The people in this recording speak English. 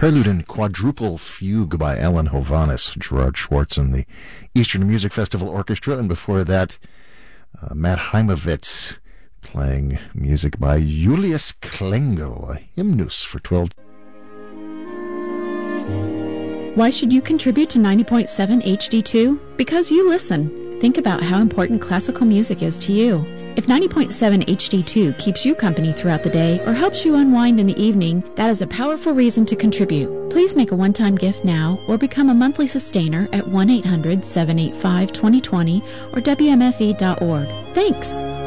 Prelude and Quadruple Fugue by Alan Hovhaness, Gerard Schwartz and the Eastern Music Festival Orchestra. And before that, Matt Heimovitz playing music by Julius Klengel, a hymnus for 12. Why should you contribute to 90.7 HD2? Because you listen. Think about how important classical music is to you. If 90.7 HD2 keeps you company throughout the day or helps you unwind in the evening, that is a powerful reason to contribute. Please make a one-time gift now or become a monthly sustainer at 1-800-785-2020 or WMFE.org. Thanks!